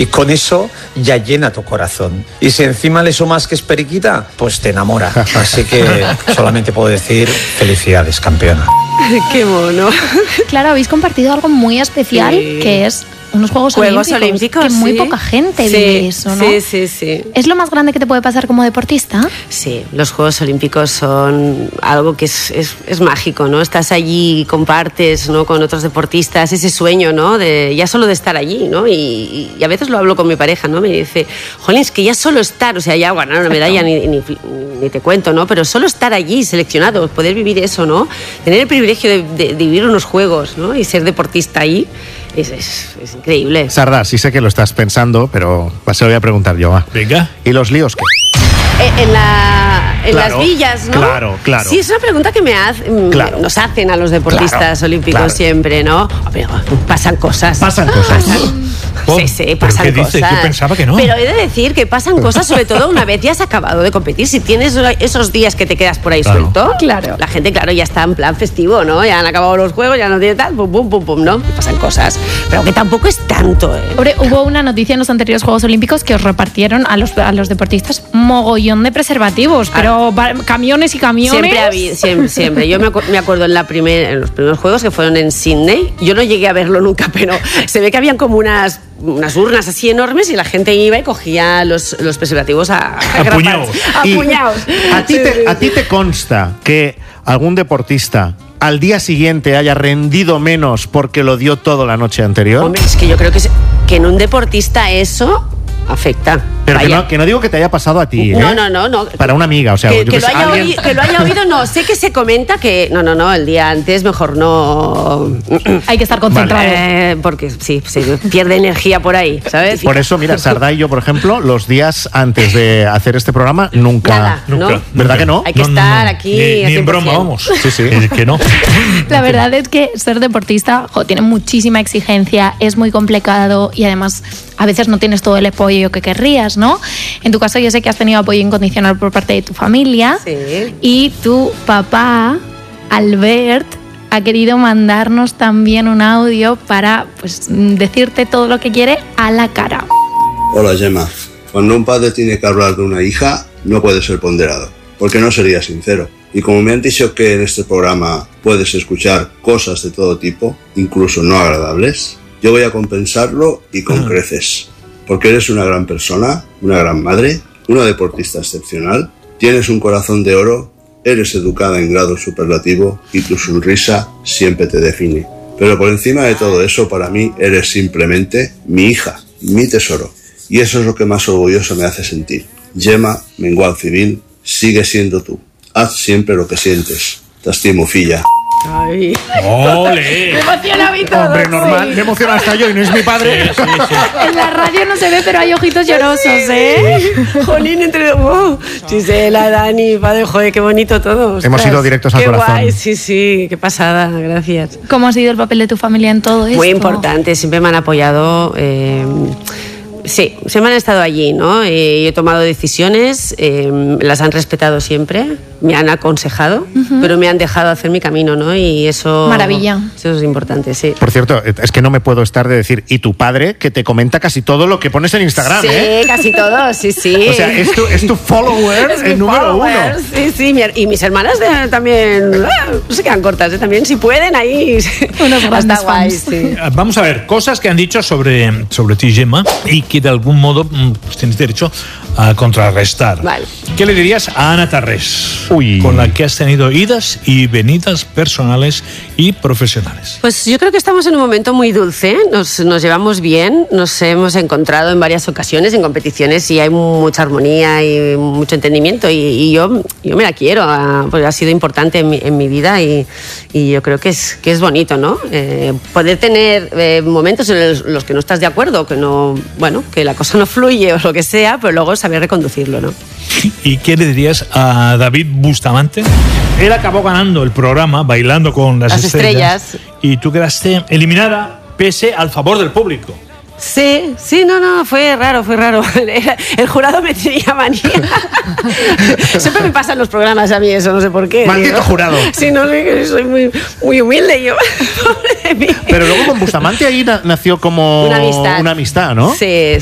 Y con eso ya llena tu corazón. Y si encima le sumas que es periquita, pues te enamora. Así que solamente puedo decir felicidades, campeona. ¡Qué mono! Claro, habéis compartido algo muy especial, que es unos Juegos Olímpicos, que muy poca gente vive eso, ¿no? Sí. ¿Es lo más grande que te puede pasar como deportista? Sí, los Juegos Olímpicos son algo que es mágico, ¿no? Estás allí, compartes, ¿no?, con otros deportistas ese sueño, ¿no?, de ya solo de estar allí, ¿no? Y a veces lo hablo con mi pareja, ¿no? Me dice, jolín, es que ya solo estar, o sea, ya ganar una medalla ni te cuento, ¿no? Pero solo estar allí, seleccionado, poder vivir eso, ¿no? Tener el privilegio de vivir unos Juegos, ¿no?, y ser deportista ahí. Es increíble. Sardá, sí sé que lo estás pensando, pero se lo voy a preguntar yo. Va. Venga. ¿Y los líos qué? En las villas, ¿no? Claro. Sí, es una pregunta que nos hacen a los deportistas olímpicos siempre, ¿no? Pero pasan cosas. Pasan. Sí, pasan ¿Qué cosas. dices? Yo pensaba que no. Pero he de decir que pasan cosas, sobre todo una vez ya has acabado de competir. Si tienes esos días que te quedas por ahí suelto, la gente, ya está en plan festivo, ¿no? Ya han acabado los juegos, ya no tiene tal, pum, ¿no? Y pasan cosas. Pero que tampoco es tanto, ¿eh? Hombre, hubo una noticia en los anteriores Juegos Olímpicos que os repartieron a los deportistas mogollón de preservativos, pero camiones y camiones. Siempre. Yo me acuerdo en los primeros Juegos que fueron en Sydney. Yo no llegué a verlo nunca, pero se ve que habían como unas urnas así enormes y la gente iba y cogía los preservativos apuñados. ¿A ti te consta que algún deportista al día siguiente haya rendido menos porque lo dio todo la noche anterior? Hombre, es que yo creo que en un deportista eso afecta. Pero que no digo que te haya pasado a ti, ¿eh? No. Para una amiga, o sea, que lo haya oído, no. Sé que se comenta que no, el día antes mejor no. Hay que estar concentrado. Porque sí, se pierde energía por ahí, ¿sabes? Por eso, mira, Sardá y yo, por ejemplo, los días antes de hacer este programa, nunca. ¿Verdad que no? Hay que estar aquí. Ni en broma, vamos. Sí. Es que no. La verdad es que ser deportista tiene muchísima exigencia, es muy complicado y además a veces no tienes todo el apoyo que querrías, ¿no? En tu caso yo sé que has tenido apoyo incondicional por parte de tu familia. Sí. Y tu papá, Albert, ha querido mandarnos también un audio para decirte todo lo que quiere a la cara. Hola, Gemma. Cuando un padre tiene que hablar de una hija, no puede ser ponderado, porque no sería sincero. Y como me han dicho que en este programa puedes escuchar cosas de todo tipo, incluso no agradables, yo voy a compensarlo y con creces. Porque eres una gran persona, una gran madre, una deportista excepcional, tienes un corazón de oro, eres educada en grado superlativo y tu sonrisa siempre te define. Pero por encima de todo eso, para mí, eres simplemente mi hija, mi tesoro. Y eso es lo que más orgulloso me hace sentir. Gemma, mengual civil, sigue siendo tú. Haz siempre lo que sientes. Te estimo, filla. Ay. ¡Ole! Me emociona a mí todo. Hombre, normal, me emociona hasta yo y no es mi padre. Sí. En la radio no se ve, pero hay ojitos llorosos, ¿eh? Jolín, Gisela, Dani, padre, joder, qué bonito todo. Hemos ido directos al corazón. Qué guay, sí, qué pasada, gracias. ¿Cómo ha sido el papel de tu familia en todo esto? Muy importante, siempre me han apoyado. Sí, siempre han estado allí, ¿no? He tomado decisiones, las han respetado siempre, me han aconsejado, pero me han dejado hacer mi camino, ¿no? Y eso... Maravilla. Eso es importante, sí. Por cierto, es que no me puedo estar de decir, y tu padre, que te comenta casi todo lo que pones en Instagram, sí, ¿eh? Casi todo, sí. O sea, es tu follower, el número uno. Sí, y mis hermanas también se quedan cortas, también, si pueden, ahí... Unos grandes está guay, fans. sí. Vamos a ver, cosas que han dicho sobre ti, Gemma, y que de algún modo tienes derecho a contrarrestar. Vale. ¿Qué le dirías a Ana Tarrés, Uy. con la que has tenido idas y venidas personales y profesionales? Pues yo creo que estamos en un momento muy dulce, nos llevamos bien, nos hemos encontrado en varias ocasiones en competiciones y hay mucha armonía y mucho entendimiento y yo me la quiero, pues ha sido importante en mi vida y yo creo que es bonito, ¿no? Poder tener momentos en los que no estás de acuerdo, que la cosa no fluye o lo que sea, pero luego saber reconducirlo, ¿no? ¿Y qué le dirías a David Bustamante? Él acabó ganando el programa Bailando con las Estrellas y tú quedaste eliminada pese al favor del público. Sí, no, fue raro. El jurado me tenía manía. Siempre me pasan los programas a mí eso, no sé por qué. Maldito jurado. Sí, no sé, soy muy humilde yo. Pobre de mí. Pero luego con Bustamante ahí nació como una amistad, ¿no? Sí.